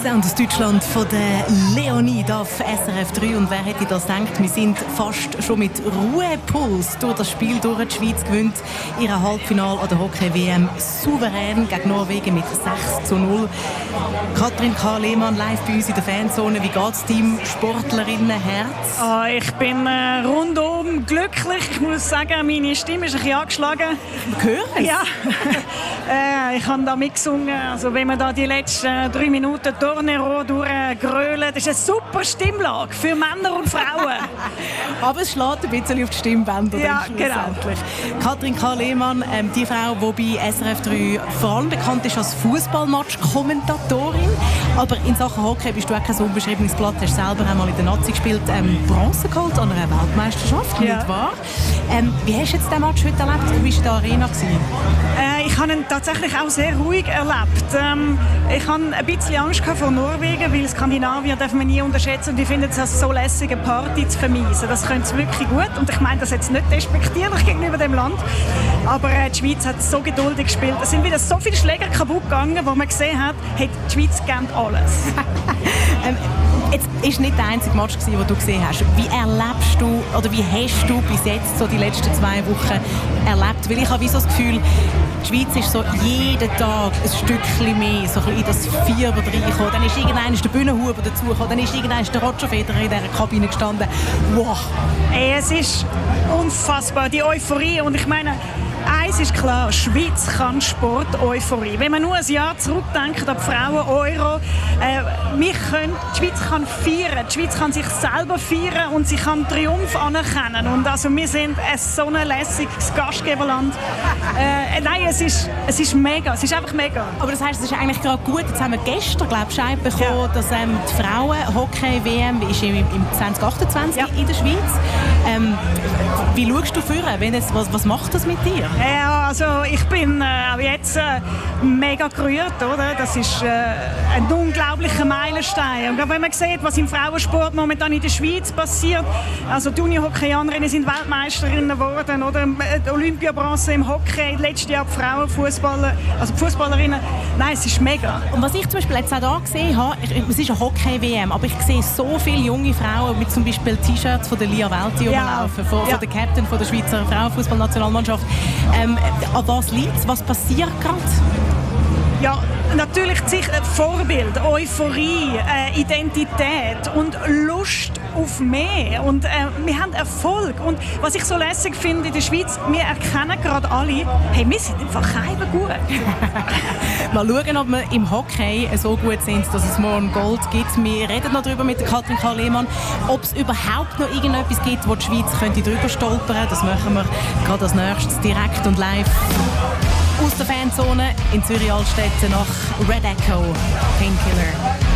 Sound aus Deutschland von der Leonie auf SRF 3. Und wer hätte das gedacht? Wir sind fast schon mit Ruhepuls durch das Spiel durch. Die Schweiz gewinnt ihr Halbfinale an der Hockey-WM souverän gegen Norwegen mit 6:0. Katrin K. Lehmann live bei uns in der Fanzone. Wie geht es deinem Sportlerinnenherz? Ich bin rundum glücklich. Ich muss sagen, meine Stimme ist ein bisschen angeschlagen. Wir hören es. Ja. Ich habe da mitgesungen. Also wenn man da die letzten 3 Minuten Tornero durchgrölen, das ist eine super Stimmlage für Männer und Frauen. Aber es schlägt ein bisschen auf die Stimmbänder. Ja, genau. Katrin K. Lehmann, die Frau, die bei SRF 3 vor allem bekannt ist als Fußballmatch-Kommentatorin. Aber in Sachen Hockey bist du auch kein unbeschriebenes Blatt. Du hast selber einmal in der Nazi gespielt, Bronze geholt an einer Weltmeisterschaft, ja. Nicht wahr? Wie hast du jetzt den Match heute erlebt? Du warst in der Arena. Ich habe ihn tatsächlich auch sehr ruhig erlebt. Ich hatte ein bisschen Angst vor Norwegen, weil Skandinavier darf man nie unterschätzen und ich finde es als so lässige Party zu vermeisen. Das können sie wirklich gut und ich meine das jetzt nicht despektierlich gegenüber dem Land, aber die Schweiz hat so geduldig gespielt. Es sind wieder so viele Schläger kaputt gegangen, wo man gesehen hat, die Schweiz kennt alles. Jetzt war nicht der einzige Match, den du gesehen hast. Wie erlebst du oder wie hast du bis jetzt so die letzten 2 Wochen erlebt? Weil ich habe so das Gefühl, die Schweiz ist so jeden Tag ein Stückchen mehr so in das Fieber reingekommen. Dann ist irgendwann der Bühnenhuber dazugekommen, dann ist irgendwann der Roger Federer in dieser Kabine gestanden. Wow! Es ist unfassbar, die Euphorie. Und ich meine, eins ist klar, die Schweiz kann Sport-Euphorie. Wenn man nur ein Jahr zurückdenkt an die Frauen-Euro, die Schweiz kann feiern, die Schweiz kann sich selber feiern und sie kann Triumph anerkennen. Und also wir sind so ein lässiges Gastgeberland. Nein, es ist mega, es ist einfach mega. Aber das heisst, es ist eigentlich gerade gut, jetzt haben wir gestern, glaube ich, Bescheid bekommen, ja, dass die Frauen-Hockey-WM ist im 2028 ja. in der Schweiz. Wie schaust du vor? Was macht das mit dir? Ja, also ich bin jetzt mega gerührt, oder? Das ist ein unglaublicher Meilenstein. Und wenn man sieht, was im Frauensport momentan in der Schweiz passiert, also die Unihockeyerinnen sind Weltmeisterinnen geworden, oder? Olympiabronze im Hockey, letztes Jahr die Frauenfußballer, also die Fußballerinnen. Nein, es ist mega. Und was ich zum Beispiel jetzt auch hier gesehen habe, es ist eine Hockey-WM, aber ich sehe so viele junge Frauen mit zum Beispiel T-Shirts von der Lia Welti rumlaufen, von der Captain von der Schweizer Frauenfußballnationalmannschaft. An was liegt es? Was passiert gerade? Ja, natürlich Vorbild, Euphorie, Identität und Lust auf mehr. Und wir haben Erfolg. Und was ich so lässig finde in der Schweiz, wir erkennen gerade alle, hey, wir sind einfach keiner gut. Mal schauen, ob wir im Hockey so gut sind, dass es morgen Gold gibt. Wir reden noch darüber mit Katrin K. Lehmann, ob es überhaupt noch irgendetwas gibt, wo die Schweiz könnte drüber stolpern. Das machen wir gerade als nächstes direkt und live aus der Fanzone in Zürich-Altstetten nach Red Echo, Painkiller.